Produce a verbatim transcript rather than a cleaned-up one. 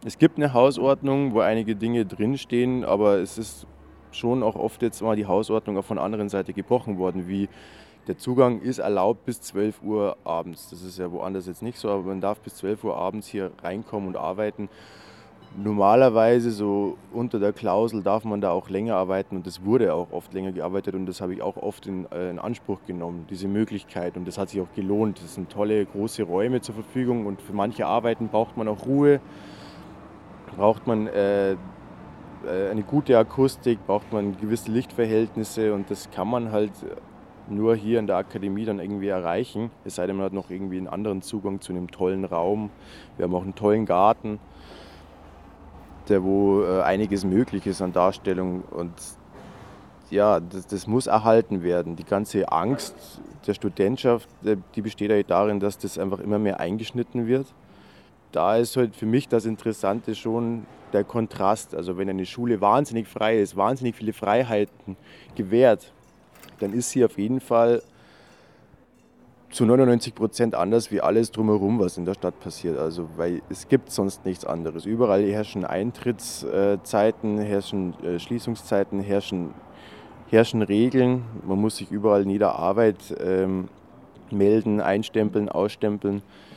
Es gibt eine Hausordnung, wo einige Dinge drinstehen, aber es ist schon auch oft jetzt mal die Hausordnung auch von der anderen Seite gebrochen worden, wie der Zugang ist erlaubt bis zwölf Uhr abends. Das ist ja woanders jetzt nicht so, aber man darf bis zwölf Uhr abends hier reinkommen und arbeiten. Normalerweise so unter der Klausel darf man da auch länger arbeiten und das wurde auch oft länger gearbeitet und das habe ich auch oft in, äh, in Anspruch genommen, diese Möglichkeit, und das hat sich auch gelohnt. Das sind tolle große Räume zur Verfügung und für manche Arbeiten braucht man auch Ruhe, braucht man äh, äh, eine gute Akustik, braucht man gewisse Lichtverhältnisse und das kann man halt nur hier in der Akademie dann irgendwie erreichen, es sei denn, man hat noch irgendwie einen anderen Zugang zu einem tollen Raum. Wir haben auch einen tollen Garten, der wo äh, einiges möglich ist an Darstellung und ja, das, das muss erhalten werden. Die ganze Angst der Studentschaft, äh, die besteht ja darin, dass das einfach immer mehr eingeschnitten wird. Da ist halt für mich das Interessante schon der Kontrast. Also wenn eine Schule wahnsinnig frei ist, wahnsinnig viele Freiheiten gewährt, dann ist sie auf jeden Fall zu neunundneunzig Prozent anders wie alles drumherum, was in der Stadt passiert. Also, weil es gibt sonst nichts anderes. Überall herrschen Eintrittszeiten, herrschen äh, Schließungszeiten, herrschen, herrschen Regeln. Man muss sich überall in jeder Arbeit ähm, melden, einstempeln, ausstempeln.